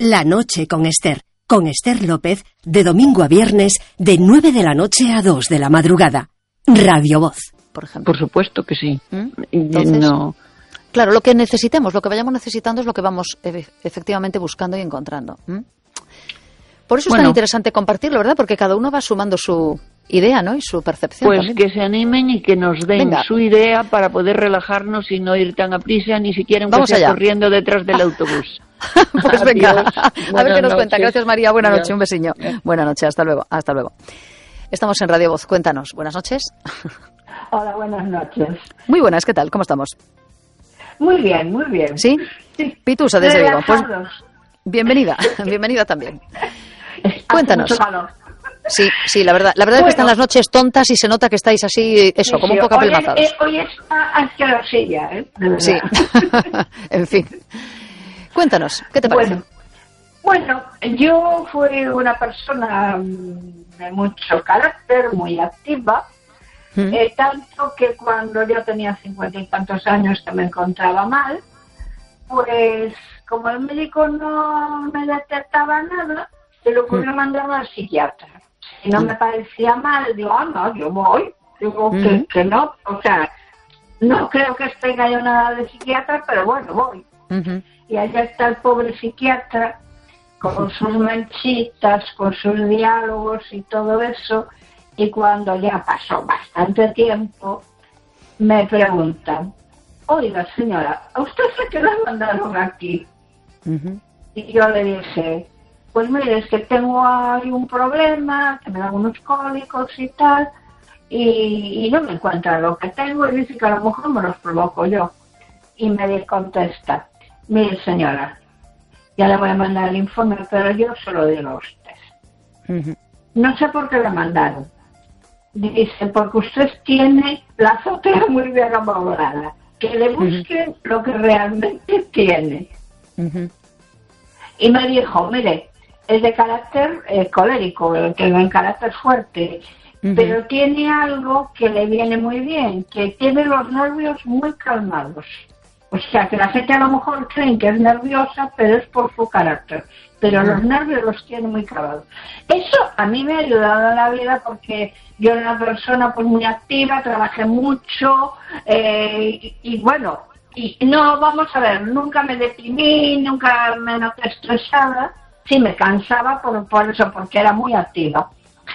La noche con Esther López, de domingo a viernes, de 9 de la noche a 2 de la madrugada. Radio Voz. Por ejemplo. Por supuesto que sí. Entonces, no. Claro, lo que necesitemos, lo que vayamos necesitando es lo que vamos efectivamente buscando y encontrando. Por eso es tan interesante compartirlo, ¿verdad? Porque cada uno va sumando su idea, ¿no? Y su percepción. Pues también. que se animen y que nos den su idea para poder relajarnos y no ir tan a prisa, ni siquiera corriendo detrás del autobús. Pues venga, a ver qué nos cuenta. Noches. Gracias, María. Buenas noches, un besiño. Buenas noches, hasta luego. Hasta luego. Estamos en Radio Voz. Cuéntanos. Buenas noches. Hola, buenas noches. Muy buenas, ¿qué tal? ¿Cómo estamos? Muy bien, muy bien. ¿Sí? Sí. Pitusa, desde Vigo. Pues Relajados. bienvenida, bienvenida también. Hace Cuéntanos. mucho calor. Sí, la verdad es que están las noches tontas y se nota que estáis así, eso, como un poco apelmazados. Hoy está asquerosilla, ¿eh? De verdad. Sí, en fin. Cuéntanos, ¿qué te parece? Bueno, yo fui una persona de mucho carácter, muy activa, tanto que cuando yo tenía 50 y tantos años que me encontraba mal, pues como el médico no me detectaba nada, se le ocurrió mandarme al psiquiatra. Si no me parecía mal, digo, no, yo voy. Digo que no, o sea, no creo que tenga yo nada de psiquiatra, pero bueno, voy. Y allá está el pobre psiquiatra, con sus manchitas, con sus diálogos y todo eso, y cuando ya pasó bastante tiempo, me preguntan, oiga señora, ¿a usted fue que la mandaron aquí? Y yo le dije, pues mire, es que tengo ahí un problema, que me dan unos cólicos y tal, y no me encuentra lo que tengo, y dice que a lo mejor me los provoco yo. Y me contesta, mire señora, ya le voy a mandar el informe, pero yo se lo digo a usted. No sé por qué le mandaron. Dice, porque usted tiene la azotea muy bien amoblada. Que le busquen lo que realmente tiene. Y me dijo, mire, es de carácter colérico, que en carácter fuerte, pero tiene algo que le viene muy bien, que tiene los nervios muy calmados. O sea, que la gente a lo mejor cree que es nerviosa, pero es por su carácter. Pero los nervios los tiene muy calmados. Eso a mí me ha ayudado en la vida porque yo era una persona pues muy activa, trabajé mucho y bueno, y no, vamos a ver, nunca me deprimí, nunca me noté estresada. Sí, me cansaba por eso, porque era muy activa.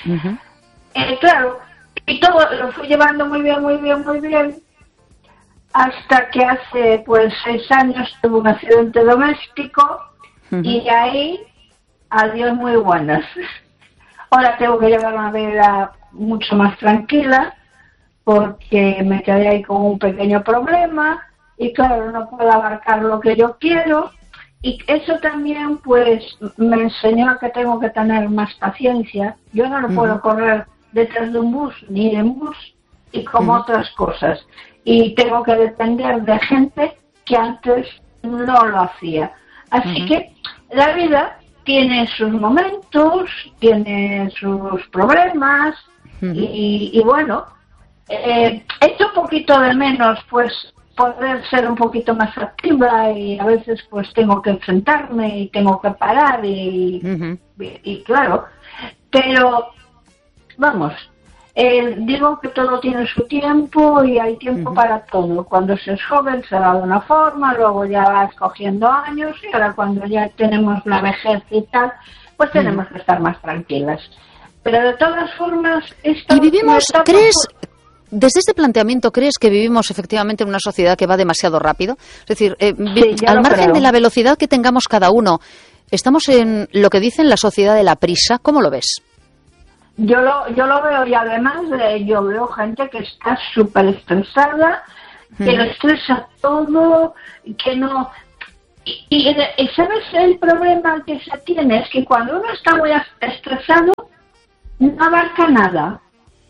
Claro, y todo lo fui llevando muy bien. Hasta que hace 6 años tuve un accidente doméstico y ahí, adiós muy buenas. Ahora tengo que llevar una vida mucho más tranquila porque me quedé ahí con un pequeño problema y claro, no puedo abarcar lo que yo quiero y eso también pues me enseñó que tengo que tener más paciencia. Yo no puedo correr detrás de un bus ni en bus y como otras cosas. Y tengo que depender de gente que antes no lo hacía. Así que la vida tiene sus momentos, tiene sus problemas y bueno, echo un poquito de menos pues poder ser un poquito más activa y a veces pues tengo que enfrentarme y tengo que parar y claro, pero vamos, digo que todo tiene su tiempo y hay tiempo para todo. Cuando se es joven se va de una forma, luego ya vas cogiendo años y ahora cuando ya tenemos la vejez y tal, pues tenemos que estar más tranquilas. Pero de todas formas... Y vivimos, desde este planteamiento, ¿crees que vivimos efectivamente en una sociedad que va demasiado rápido? Es decir, al margen de la velocidad que tengamos cada uno, ¿estamos en lo que dicen la sociedad de la prisa? ¿Cómo lo ves? Yo lo veo y además yo veo gente que está súper estresada, que lo estresa todo, que no... Y ¿sabes el problema que se tiene? Es que cuando uno está muy estresado, no abarca nada.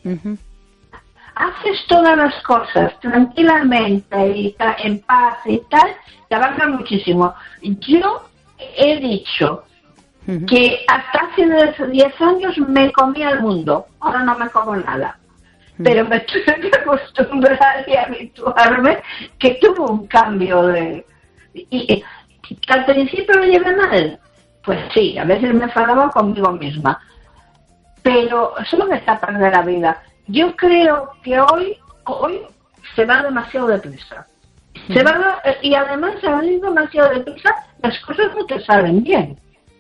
Haces todas las cosas tranquilamente y en paz y tal, te abarca muchísimo. Yo he dicho... que hasta hace 10 años me comía el mundo, ahora no me como nada. Pero me tuve que acostumbrar y habituarme que tuvo un cambio de... Y al principio lo llevé mal, pues sí, a veces me enfadaba conmigo misma. Pero son etapas de la vida. Yo creo que hoy se va demasiado deprisa. Y además se va demasiado deprisa, las cosas no te salen bien.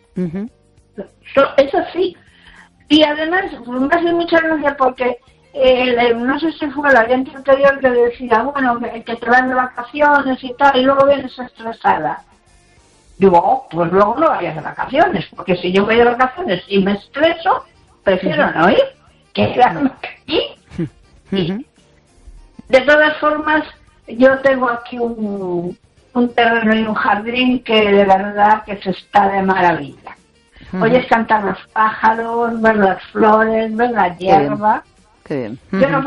Es así. Y además, me hace mucha gracia porque no sé si fue la gente anterior que decía, bueno, que te van de vacaciones y tal, y luego vienes estresada. Digo, pues luego no vayas de vacaciones, porque si yo voy de vacaciones y me estreso, prefiero no ir, que quedarme aquí. De todas formas, yo tengo aquí un terreno y un jardín que de verdad que se está de maravilla. Oyes cantar los pájaros, ver las flores, ver la hierba. Qué bien. Yo no